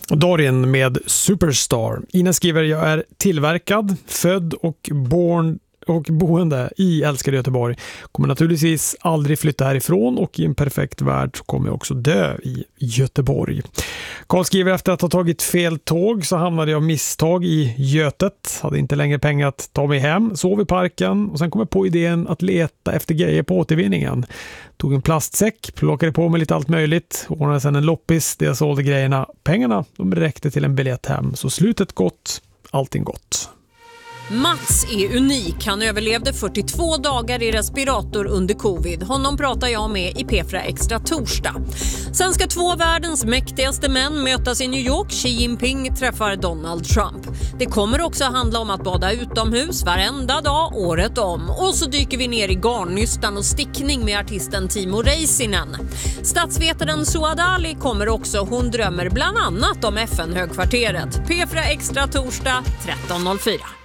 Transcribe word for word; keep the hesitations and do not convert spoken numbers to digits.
Darin med Superstar. Ina skriver, jag är tillverkad, född och born och boende i älskade Göteborg. Kommer naturligtvis aldrig flytta härifrån och i en perfekt värld så kommer jag också dö i Göteborg. Karl skriver, efter att ha tagit fel tåg så hamnade jag av misstag i Götet. Hade inte längre pengar att ta mig hem, sov i parken och sen kom jag på idén att leta efter grejer på återvinningen. Tog en plastsäck, plockade på mig lite allt möjligt, ordnade sedan en loppis där jag sålde grejerna. Pengarna de räckte till en biljett hem, så slutet gott, allting gott. Mats är unik. Han överlevde fyrtiotvå dagar i respirator under covid. Honom pratar jag med i P fyra Extra torsdag. Sen ska två världens mäktigaste män mötas i New York. Xi Jinping träffar Donald Trump. Det kommer också handla om att bada utomhus varenda dag, året om. Och så dyker vi ner i garnnystan och stickning med artisten Timo Räisänen. Statsvetaren Suad Ali kommer också. Hon drömmer bland annat om F N-högkvarteret. P fyra Extra torsdag tretton noll fyra.